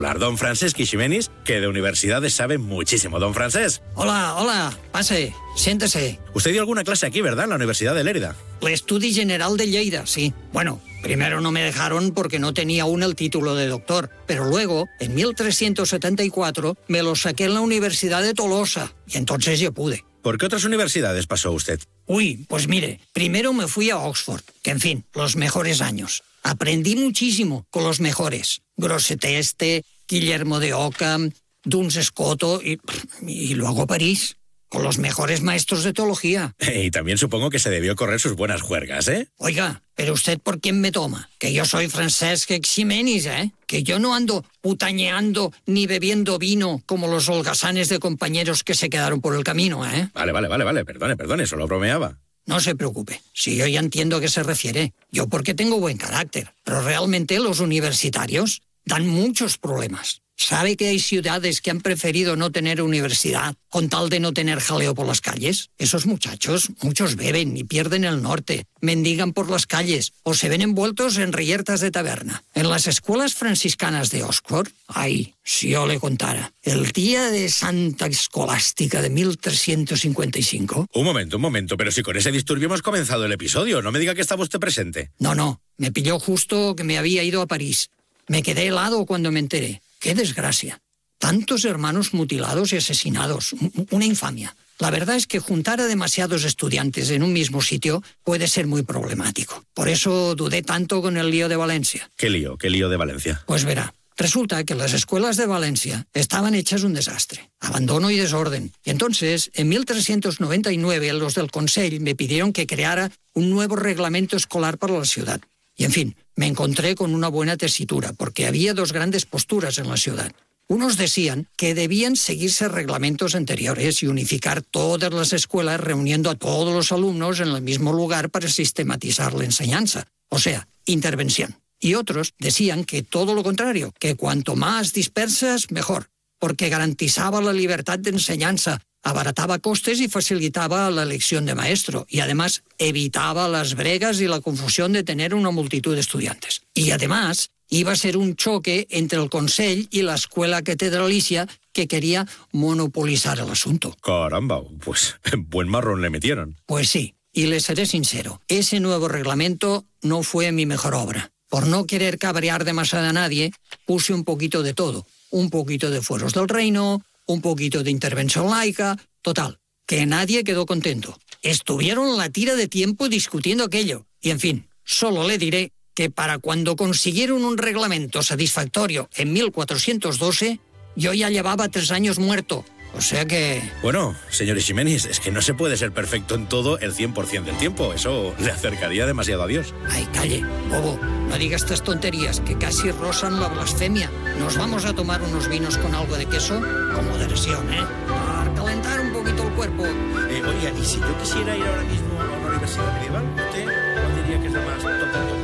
Don Francesc Ximenis, que de universidades sabe muchísimo. Don Francesc. Hola, pase, siéntese. Usted dio alguna clase aquí, ¿verdad? En la Universidad de Lérida. L'Estudi General de Lleida, sí. Bueno, primero no me dejaron porque no tenía aún el título de doctor, pero luego, en 1374, me lo saqué en la Universidad de Tolosa, y entonces ya pude. ¿Por qué otras universidades pasó usted? Uy, pues mire, primero me fui a Oxford, que en fin, los mejores años. Aprendí muchísimo con los mejores. Grosseteste, Guillermo de Ockham, Duns Scoto y luego París, con los mejores maestros de teología. Y también supongo que se debió correr sus buenas juergas, ¿eh? Oiga, pero usted ¿por quién me toma? Que yo soy Francesc Ximenis, ¿eh? Que yo no ando putañeando ni bebiendo vino como los holgazanes de compañeros que se quedaron por el camino, ¿eh? Vale, perdone, solo bromeaba. No se preocupe, si yo ya entiendo a qué se refiere. Yo porque tengo buen carácter, pero realmente los universitarios dan muchos problemas. ¿Sabe que hay ciudades que han preferido no tener universidad con tal de no tener jaleo por las calles? Esos muchachos, muchos beben y pierden el norte, mendigan por las calles o se ven envueltos en reyertas de taberna. En las escuelas franciscanas de Oxford, ay, si yo le contara, el día de Santa Escolástica de 1355... Un momento, pero si con ese disturbio hemos comenzado el episodio, no me diga que estaba usted presente. No, me pilló justo que me había ido a París. Me quedé helado cuando me enteré. ¡Qué desgracia! Tantos hermanos mutilados y asesinados. Una infamia. La verdad es que juntar a demasiados estudiantes en un mismo sitio puede ser muy problemático. Por eso dudé tanto con el lío de Valencia. ¿Qué lío de Valencia? Pues verá, resulta que las escuelas de Valencia estaban hechas un desastre. Abandono y desorden. Y entonces, en 1399, los del Consell me pidieron que creara un nuevo reglamento escolar para la ciudad. Y en fin, me encontré con una buena tesitura, porque había dos grandes posturas en la ciudad. Unos decían que debían seguirse reglamentos anteriores y unificar todas las escuelas reuniendo a todos los alumnos en el mismo lugar para sistematizar la enseñanza, o sea, intervención. Y otros decían que todo lo contrario, que cuanto más dispersas, mejor, porque garantizaba la libertad de enseñanza, abarataba costes y facilitaba la elección de maestro, y además evitaba las bregas y la confusión de tener una multitud de estudiantes. Y además iba a ser un choque entre el Consell y la escuela catedralicia que quería monopolizar el asunto. Caramba, pues buen marrón le metieron. Pues sí, y le seré sincero, ese nuevo reglamento no fue mi mejor obra. Por no querer cabrear demasiado a nadie, puse un poquito de todo. Un poquito de fueros del reino, un poquito de intervención laica, total, que nadie quedó contento. Estuvieron la tira de tiempo discutiendo aquello. Y en fin, solo le diré que para cuando consiguieron un reglamento satisfactorio en 1412, yo ya llevaba 3 años muerto. O sea que... Bueno, señor Ximenis, es que no se puede ser perfecto en todo el 100% del tiempo. Eso le acercaría demasiado a Dios. Ay, calle, bobo, no diga estas tonterías que casi rozan la blasfemia. ¿Nos vamos a tomar unos vinos con algo de queso? Con moderación, ¿eh? Para calentar un poquito el cuerpo. Oiga, ¿y si yo quisiera ir ahora mismo a una universidad medieval? ¿Usted cuál diría que es la más tonta?